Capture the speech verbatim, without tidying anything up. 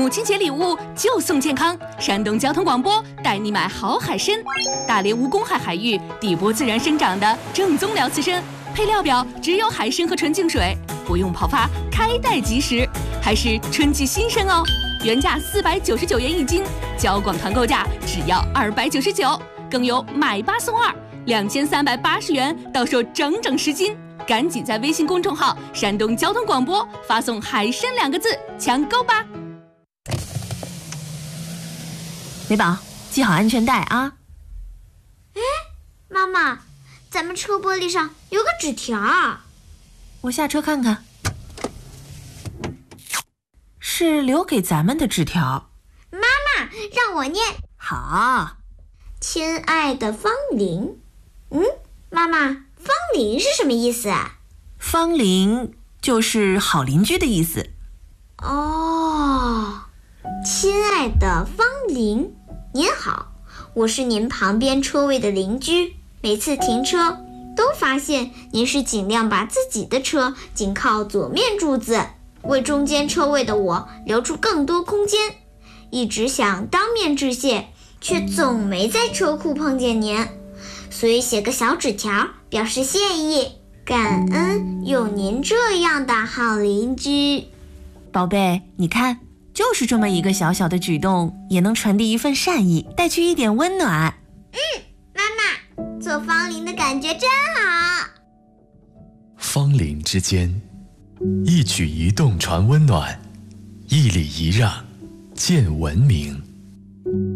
母亲节礼物就送健康，山东交通广播带你买好海参，大连无公害海域底波自然生长的正宗辽刺参，配料表只有海参和纯净水，不用泡发，开袋即食，还是春季新鲜哦。原价四百九十九元一斤，交广团购价只要二百九十九，更有买八送二，两千三百八十元到手整整十斤。赶紧在微信公众号“山东交通广播”发送“海参”两个字抢购吧。 美宝，系好安全带啊！ 哎，妈妈，咱们车玻璃上有个纸条。 我下车看看，是留给咱们的纸条。 妈妈，让我念。 好。 亲爱的方玲，嗯，妈妈，方玲是什么意思啊？ 方玲就是好邻居的意思。 哦，亲爱的方玲，您好，我是您旁边车位的邻居，每次停车都发现您是尽量把自己的车紧靠左面柱子，为中间车位的我留出更多空间，一直想当面致谢，却总没在车库碰见您，所以写个小纸条表示谢意，感恩有您这样的好邻居。 宝贝，你看，就是这么一个小小的举动，也能传递一份善意，带去一点温暖。 嗯，妈妈，做方玲的感觉真好。 方邻之间，一举一动传温暖，一礼一让见文明。